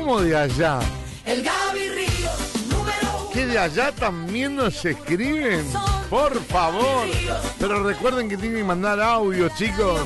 ¿Cómo de allá? El Gaby Ríos, número 1. ¿Que de allá también nos escriben? Por favor. Pero recuerden que tienen que mandar audio, chicos.